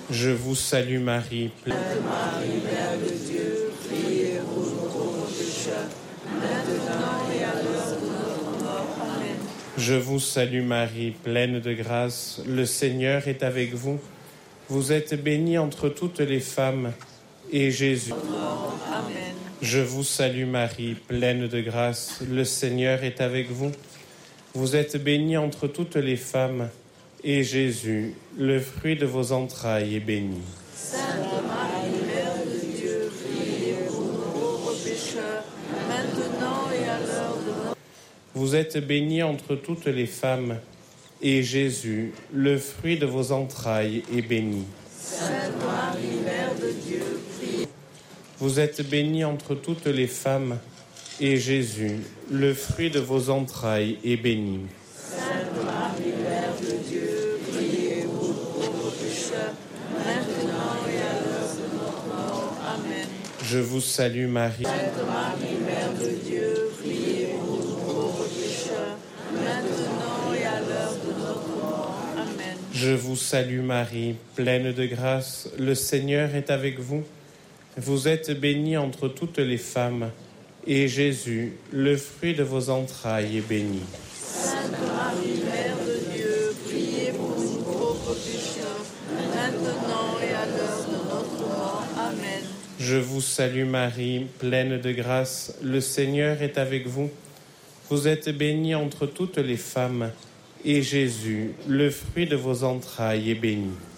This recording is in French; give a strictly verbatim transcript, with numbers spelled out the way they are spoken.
Je vous salue Marie, pleine Sainte Marie, Mère de Dieu, priez pour nous pauvres pécheurs, maintenant et à l'heure de notre mort. Amen. Je vous salue Marie, pleine de grâce, le Seigneur est avec vous. Vous êtes bénie entre toutes les femmes, et Jésus. Amen. Je vous salue Marie, pleine de grâce, le Seigneur est avec vous. Vous êtes bénie entre toutes les femmes, et Jésus, le fruit de vos entrailles, est béni. Sainte Marie, Mère de Dieu, priez pour nous pauvres pécheurs, maintenant et à l'heure de notre mort. Vous êtes bénie entre toutes les femmes, et Jésus, le fruit de vos entrailles, est béni. Sainte Marie, Mère de Dieu, priez. Vous êtes bénie entre toutes les femmes, et Jésus, le fruit de vos entrailles, est béni. Sainte Marie, Mère de Dieu, priez pour nous pauvres pécheurs, maintenant et à l'heure de notre mort. Amen. Je vous salue Marie. Sainte Marie, Mère de Dieu, priez pour nous pauvres pécheurs, maintenant et à l'heure de notre mort. Amen. Je vous salue Marie, pleine de grâce, le Seigneur est avec vous. Vous êtes bénie entre toutes les femmes, et Jésus, le fruit de vos entrailles, est béni. Sainte Marie, Mère de Dieu, priez pour nous pauvres pécheurs, maintenant et à l'heure de notre mort. Amen. Je vous salue Marie, pleine de grâce, le Seigneur est avec vous. Vous êtes bénie entre toutes les femmes, et Jésus, le fruit de vos entrailles, est béni.